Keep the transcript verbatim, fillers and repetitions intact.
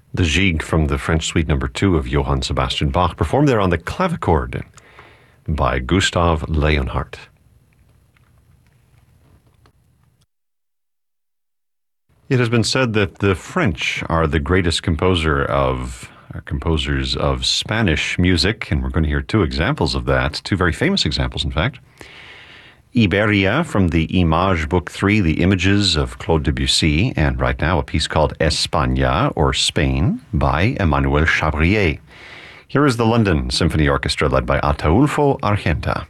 The Gigue from the French Suite Number Two of Johann Sebastian Bach, performed there on the clavichord by Gustav Leonhardt. It has been said that the French are the greatest composer of uh, composers of Spanish music, and we're going to hear two examples of that, two very famous examples, in fact. Iberia from the Images Book three, The Images of Claude Debussy, and right now a piece called España, or Spain, by Emmanuel Chabrier. Here is the London Symphony Orchestra led by Ataulfo Argenta.